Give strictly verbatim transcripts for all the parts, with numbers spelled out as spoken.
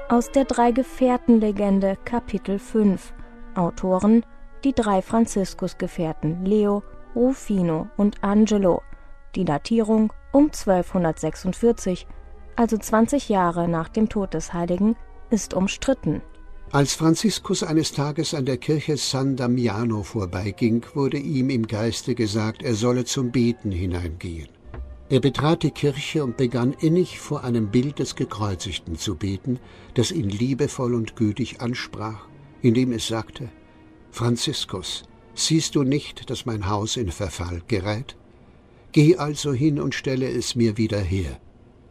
Aus der Drei-Gefährten-Legende Kapitel fünf. Autoren: die drei Franziskusgefährten Leo, Rufino und Angelo. Die Datierung um zwölfhundertsechsundvierzig, also zwanzig Jahre nach dem Tod des Heiligen, ist umstritten. Als Franziskus eines Tages an der Kirche San Damiano vorbeiging, wurde ihm im Geiste gesagt, er solle zum Beten hineingehen. Er betrat die Kirche und begann innig vor einem Bild des Gekreuzigten zu beten, das ihn liebevoll und gütig ansprach, indem es sagte: »Franziskus, siehst du nicht, dass mein Haus in Verfall gerät? Geh also hin und stelle es mir wieder her.«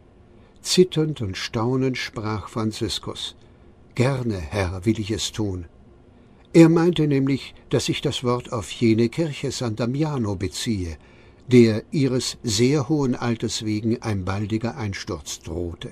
Zitternd und staunend sprach Franziskus: »Gerne, Herr, will ich es tun.« Er meinte nämlich, dass sich das Wort auf jene Kirche San Damiano beziehe, der ihres sehr hohen Alters wegen ein baldiger Einsturz drohte.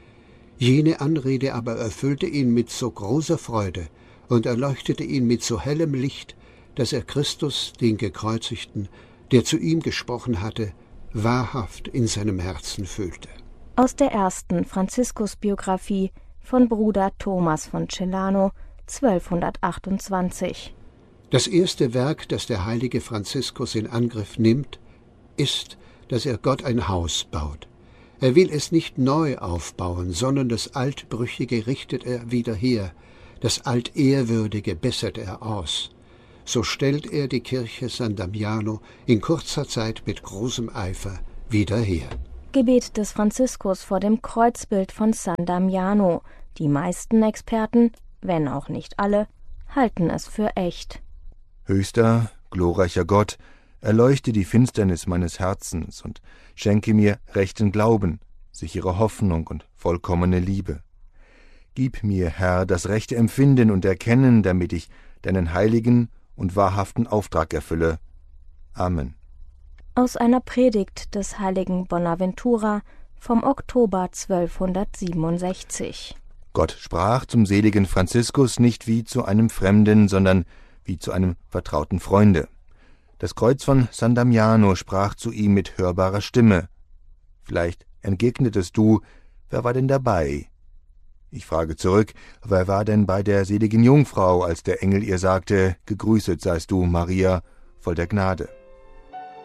Jene Anrede aber erfüllte ihn mit so großer Freude und erleuchtete ihn mit so hellem Licht, dass er Christus, den Gekreuzigten, der zu ihm gesprochen hatte, wahrhaft in seinem Herzen fühlte. Aus der ersten Franziskus-Biographie von Bruder Thomas von Celano, zwölfhundertachtundzwanzig. Das erste Werk, das der heilige Franziskus in Angriff nimmt, ist, dass er Gott ein Haus baut. Er will es nicht neu aufbauen, sondern das Altbrüchige richtet er wieder her, das Altehrwürdige bessert er aus. So stellt er die Kirche San Damiano in kurzer Zeit mit großem Eifer wieder her. Gebet des Franziskus vor dem Kreuzbild von San Damiano. Die meisten Experten, wenn auch nicht alle, halten es für echt. Höchster, glorreicher Gott, erleuchte die Finsternis meines Herzens und schenke mir rechten Glauben, sichere Hoffnung und vollkommene Liebe. Gib mir, Herr, das rechte Empfinden und Erkennen, damit ich deinen heiligen und wahrhaften Auftrag erfülle. Amen. Aus einer Predigt des heiligen Bonaventura vom Oktober zwölfhundertsiebenundsechzig. Gott sprach zum seligen Franziskus nicht wie zu einem Fremden, sondern wie zu einem vertrauten Freunde. Das Kreuz von San Damiano sprach zu ihm mit hörbarer Stimme. Vielleicht entgegnetest du, wer war denn dabei? Ich frage zurück, wer war denn bei der seligen Jungfrau, als der Engel ihr sagte, gegrüßet seist du, Maria, voll der Gnade?